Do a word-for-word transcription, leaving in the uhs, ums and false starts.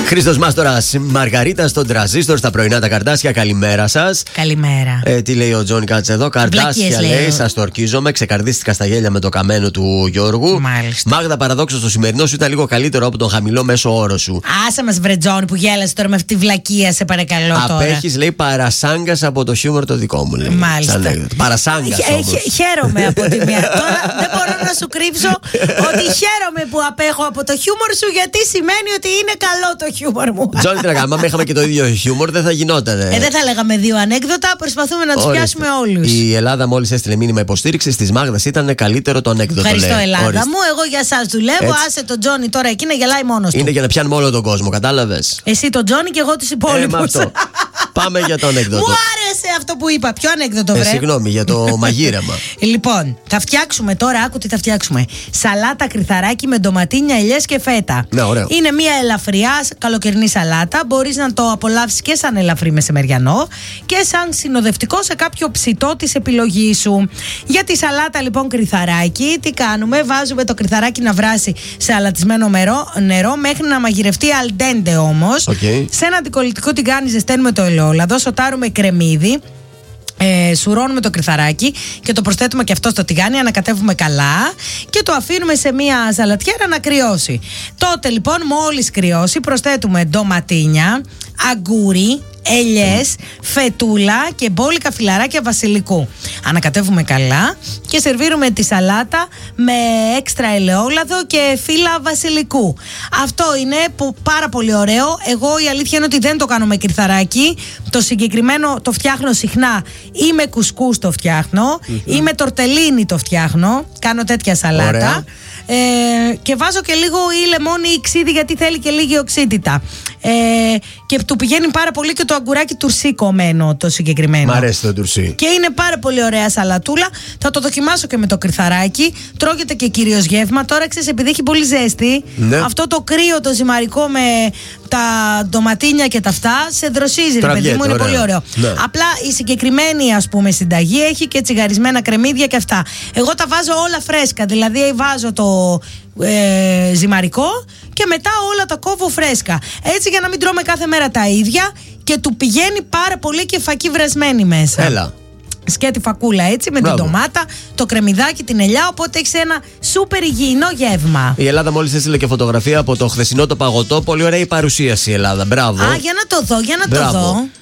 Χρήστος Μάστορας, Μαργαρίτα στον Τραζίστορ στα πρωινά τα καρτάσια. Καλημέρα σας. Καλημέρα. Ε, τι λέει ο Τζόνι, κάτσε εδώ. Καρτάσια λέει, σας το ορκίζομαι. Ξεκαρδίστηκα στα γέλια με το καμένο του Γιώργου. Μάλιστα. Μάγδα, παραδόξως το σημερινό σου ήταν λίγο καλύτερο από τον χαμηλό μέσο όρο σου. Άσε μας βρε Τζόνι που γέλασε τώρα με αυτή τη βλακεία, σε παρακαλώ τώρα. Απέχεις, λέει, παρασάγκας από το χιούμορ το δικό μου. Λέει. Μάλιστα. Παρασάγκας όμως. Χαίρομαι από τη μία. Τώρα δεν μπορώ να σου κρύψω ότι χαίρομαι που απέχω από το χιούμορ σου, γιατί σημαίνει ότι είναι καλό το χιούμορ μου. Τζόνι, τι να κάνουμε, άμα είχαμε και το ίδιο χιούμορ δεν θα γινότανε. Ε, δεν θα λέγαμε δύο ανέκδοτα, προσπαθούμε να τους πιάσουμε όλους. Η Ελλάδα μόλις έστειλε μήνυμα υποστήριξης της Μάγδας, ήταν καλύτερο το ανέκδοτο. Ευχαριστώ, λέει. Ελλάδα Ορίστε. μου. Εγώ για εσάς δουλεύω. Έτσι. Άσε τον Τζόνι τώρα εκεί να γελάει μόνος του. Είναι για να πιάνουμε όλο τον κόσμο, κατάλαβες. Εσύ τον Τζόνι και εγώ τους Ε, υπόλοιπους. με αυτό. Πάμε για το ανέκδοτο. Μου άρεσε αυτό που είπα. Ποιο ανέκδοτο, Ε, βρε. συγγνώμη για το μαγείρεμα. Λοιπόν, θα φτιάξουμε τώρα, άκου τι θα φτιάξουμε. Σαλάτα κρυθαράκι με ντοματίνια, ελιές και φέτα. Ναι, ωραίο. Είναι μια ελαφριά καλοκαιρινή σαλάτα. Μπορείς να το απολαύσεις και σαν ελαφρύ μεσημεριανό και σαν συνοδευτικό σε κάποιο ψητό της επιλογής σου. Για τη σαλάτα λοιπόν κρυθαράκι, τι κάνουμε? Βάζουμε το κρυθαράκι να βράσει σε αλατισμένο νερό, νερό μέχρι να μαγειρευτεί al dente όμως. Okay. Σε ένα αντικολλητικό τηγάνι ζεσταίνουμε το ελαιόλαδο, σοτάρουμε κρεμμύδι. Ε, σουρώνουμε το κρυθαράκι και το προσθέτουμε και αυτό στο τηγάνι, ανακατεύουμε καλά και το αφήνουμε σε μια σαλατιέρα να κρυώσει. Τότε λοιπόν μόλις κρυώσει προσθέτουμε ντοματίνια, αγκούρι, ελιές, φετούλα και μπόλικα φιλαράκια βασιλικού. Ανακατεύουμε καλά και σερβίρουμε τη σαλάτα με έξτρα ελαιόλαδο και φύλλα βασιλικού. Αυτό είναι που πάρα πολύ ωραίο. Εγώ η αλήθεια είναι ότι δεν το κάνω με κρυθαράκι. Το συγκεκριμένο το φτιάχνω συχνά ή με κουσκούς το φτιάχνω mm-hmm. ή με τορτελίνι το φτιάχνω. Κάνω τέτοια σαλάτα. Ωραία. Ε, και βάζω και λίγο ή λεμόνι ή ξύδι, γιατί θέλει και λίγη οξύτητα. Ε, και του πηγαίνει πάρα πολύ και το αγκουράκι τουρσί κομμένο το συγκεκριμένο. Μ' αρέσει το τουρσί. Και είναι πάρα πολύ ωραία σαλατούλα. Θα το δοκιμάσω και με το κρυθαράκι. Τρώγεται και κυρίως γεύμα. Τώρα ξέρεις, επειδή έχει πολύ ζέστη, ναι. αυτό το κρύο το ζυμαρικό με τα ντοματίνια και τα αυτά σε δροσίζει, ρε παιδί μου, είναι ωραίο. Πολύ ωραίο. Ναι. Απλά η συγκεκριμένη, ας πούμε, συνταγή έχει και τσιγαρισμένα κρεμμύδια και αυτά. Εγώ τα βάζω όλα φρέσκα. Δηλαδή βάζω το ε, ζυμαρικό και μετά όλα τα κόβω φρέσκα. Έτσι για να μην τρώμε κάθε μέρα τα ίδια και του πηγαίνει πάρα πολύ και φακή βρασμένη μέσα. Έλα. Σκέτη φακούλα έτσι με Μπράβο. την ντομάτα, το κρεμμυδάκι, την ελιά. Οπότε έχει ένα σούπερ υγιεινό γεύμα. Η Ελλάδα μόλις έστειλε και φωτογραφία από το χθεσινό το παγωτό. Πολύ ωραία η παρουσίαση η Ελλάδα. Μπράβο. Α, για να το δω, για να Μπράβο. το δω.